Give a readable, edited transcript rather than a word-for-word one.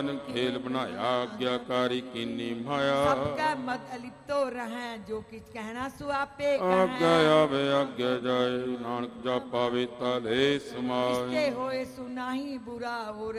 ज्ञान खेल बनाया आज्ञाकारी कीनी माया सबका मद अलिप्तो रहें जो किछ कहना सुआपे आज्ञा आवे आज्ञा जाए नानक जा पावे ताले समाए होए सुनाही बुरा हो